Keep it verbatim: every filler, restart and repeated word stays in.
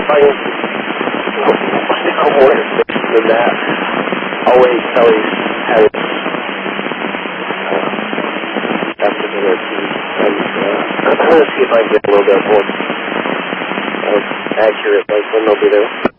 if I can find out more information than that, I'll wait until he's had it uh, after dinner, and uh, I'm going to see if I can get a little bit more uh, accurate, like when they'll be there.